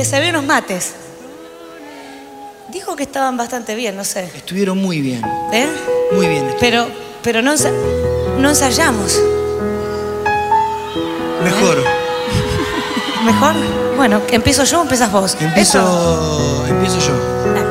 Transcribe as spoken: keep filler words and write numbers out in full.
que se ve unos mates. Dijo que estaban bastante bien, no sé. Estuvieron muy bien. ¿Eh? Muy bien. Pero, pero no, ensa no ensayamos. Mejor. ¿Eh? ¿Mejor? Bueno, ¿empiezo yo o empiezas vos? Empiezo, Eso. empiezo yo. Dale.